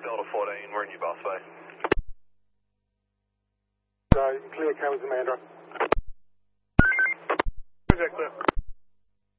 Delta 14, we're in your bus bay. Clear, Cameras and Mandra. Project clear.